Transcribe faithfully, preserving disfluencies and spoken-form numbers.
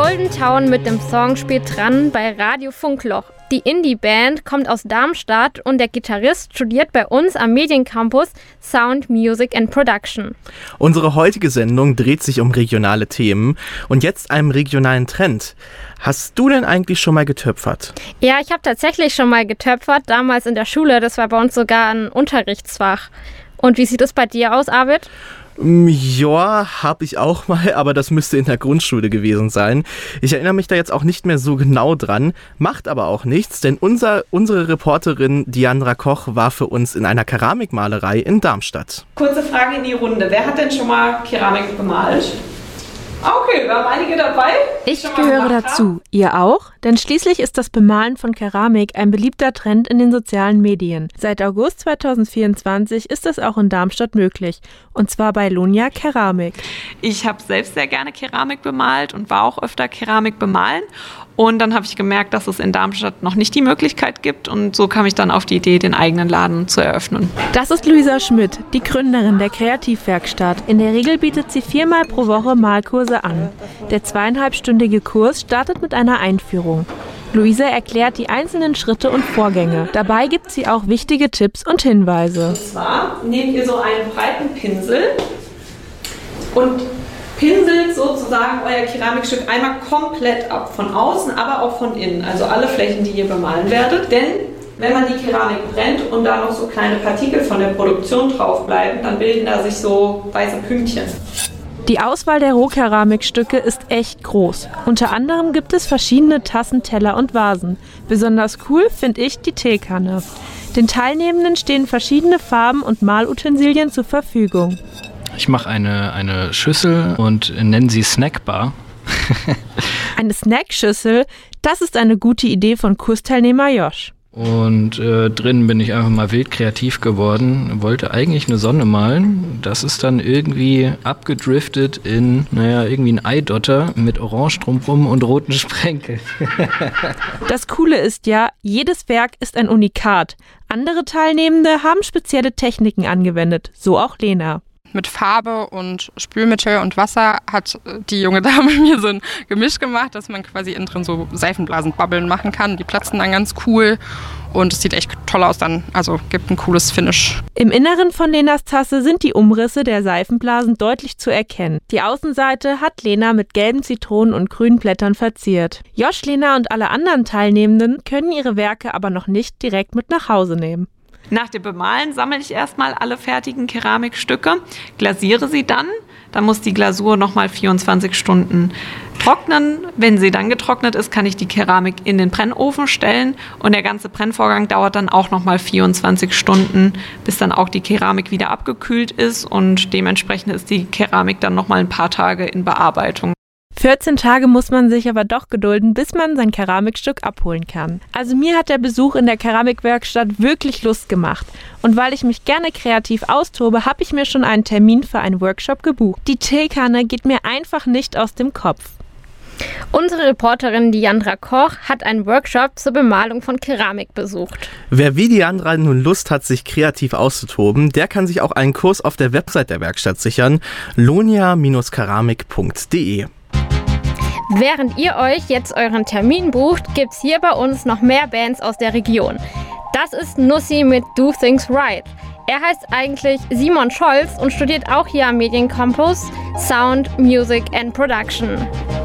Golden Town mit dem Song spielt dran bei Radio Funkloch. Die Indie-Band kommt aus Darmstadt und der Gitarrist studiert bei uns am Mediencampus Sound, Music and Production. Unsere heutige Sendung dreht sich um regionale Themen und jetzt einem regionalen Trend. Hast du denn eigentlich schon mal getöpfert? Ja, ich habe tatsächlich schon mal getöpfert, damals in der Schule. Das war bei uns sogar ein Unterrichtsfach. Und wie sieht es bei dir aus, Arvid? Ja, habe ich auch mal, aber das müsste in der Grundschule gewesen sein. Ich erinnere mich da jetzt auch nicht mehr so genau dran, macht aber auch nichts, denn unser, unsere Reporterin Diandra Koch war für uns in einer Keramikmalerei in Darmstadt. Kurze Frage in die Runde. Wer hat denn schon mal Keramik bemalt? Okay, wir haben einige dabei. Ich gehöre dazu. Ihr auch? Denn schließlich ist das Bemalen von Keramik ein beliebter Trend in den sozialen Medien. Seit August zweitausendvierundzwanzig ist es auch in Darmstadt möglich. Und zwar bei Lonia Keramik. Ich habe selbst sehr gerne Keramik bemalt und war auch öfter Keramik bemalen. Und dann habe ich gemerkt, dass es in Darmstadt noch nicht die Möglichkeit gibt. Und so kam ich dann auf die Idee, den eigenen Laden zu eröffnen. Das ist Luisa Schmidt, die Gründerin der Kreativwerkstatt. In der Regel bietet sie viermal pro Woche Malkurse an. Der zweieinhalbstündige Kurs startet mit einer Einführung. Luisa erklärt die einzelnen Schritte und Vorgänge. Dabei gibt sie auch wichtige Tipps und Hinweise. Und zwar nehmt ihr so einen breiten Pinsel und pinselt sozusagen euer Keramikstück einmal komplett ab. Von außen, aber auch von innen. Also alle Flächen, die ihr bemalen werdet. Denn wenn man die Keramik brennt und da noch so kleine Partikel von der Produktion drauf bleiben, dann bilden da sich so weiße Pünktchen. Die Auswahl der Rohkeramikstücke ist echt groß. Unter anderem gibt es verschiedene Tassen, Teller und Vasen. Besonders cool finde ich die Teekanne. Den Teilnehmenden stehen verschiedene Farben und Malutensilien zur Verfügung. Ich mache eine, eine Schüssel und nenne sie Snackbar. Eine Snackschüssel, das ist eine gute Idee von Kursteilnehmer Josh. Und äh, drinnen bin ich einfach mal wild kreativ geworden, wollte eigentlich eine Sonne malen. Das ist dann irgendwie abgedriftet in, naja, irgendwie ein Eidotter mit Orange drumrum und roten Sprenkeln. Das Coole ist ja, jedes Werk ist ein Unikat. Andere Teilnehmende haben spezielle Techniken angewendet, so auch Lena. Mit Farbe und Spülmittel und Wasser hat die junge Dame mir so ein Gemisch gemacht, dass man quasi innen drin so Seifenblasenbubbeln machen kann. Die platzen dann ganz cool und es sieht echt toll aus dann, also gibt ein cooles Finish. Im Inneren von Lenas Tasse sind die Umrisse der Seifenblasen deutlich zu erkennen. Die Außenseite hat Lena mit gelben Zitronen und grünen Blättern verziert. Josh, Lena und alle anderen Teilnehmenden können ihre Werke aber noch nicht direkt mit nach Hause nehmen. Nach dem Bemalen sammle ich erstmal alle fertigen Keramikstücke, glasiere sie dann. Dann muss die Glasur nochmal vierundzwanzig Stunden trocknen. Wenn sie dann getrocknet ist, kann ich die Keramik in den Brennofen stellen. Und der ganze Brennvorgang dauert dann auch nochmal vierundzwanzig Stunden, bis dann auch die Keramik wieder abgekühlt ist. Und dementsprechend ist die Keramik dann nochmal ein paar Tage in Bearbeitung. vierzehn Tage muss man sich aber doch gedulden, bis man sein Keramikstück abholen kann. Also mir hat der Besuch in der Keramikwerkstatt wirklich Lust gemacht. Und weil ich mich gerne kreativ austobe, habe ich mir schon einen Termin für einen Workshop gebucht. Die Teekanne geht mir einfach nicht aus dem Kopf. Unsere Reporterin Diandra Koch hat einen Workshop zur Bemalung von Keramik besucht. Wer wie Diandra nun Lust hat, sich kreativ auszutoben, der kann sich auch einen Kurs auf der Website der Werkstatt sichern, lonia Bindestrich keramik punkt de. Während ihr euch jetzt euren Termin bucht, gibt's hier bei uns noch mehr Bands aus der Region. Das ist Nussi mit Do Things Right. Er heißt eigentlich Simon Scholz und studiert auch hier am Mediencampus Sound, Music and Production.